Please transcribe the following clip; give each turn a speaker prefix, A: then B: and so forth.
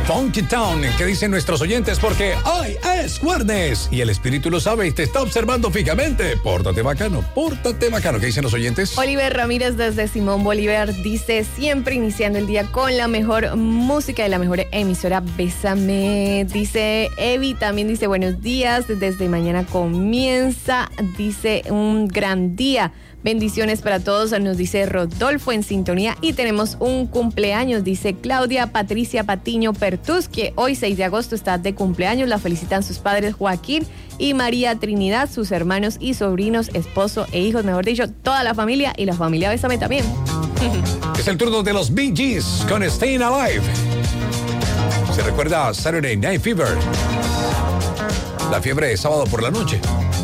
A: Funky Town. ¿Qué dicen nuestros oyentes? Porque hoy es viernes y el espíritu lo sabe y te está observando fijamente. Pórtate bacano, pórtate bacano. ¿Qué dicen los oyentes?
B: Oliver Ramírez desde Simón Bolívar dice: siempre iniciando el día con la mejor música de la mejor emisora, Bésame. Dice Evi, también dice buenos días, desde mañana comienza, dice un gran día. Bendiciones para todos, nos dice Rodolfo en sintonía. Y tenemos un cumpleaños, dice Claudia Patricia Patiño Pertus, que hoy 6 de agosto está de cumpleaños. La felicitan sus padres Joaquín y María Trinidad, sus hermanos y sobrinos, esposo e hijos, mejor dicho, toda la familia y la familia Bésame también.
A: Es el turno de los Bee Gees con Staying Alive. Se recuerda Saturday Night Fever, la fiebre de sábado por la noche.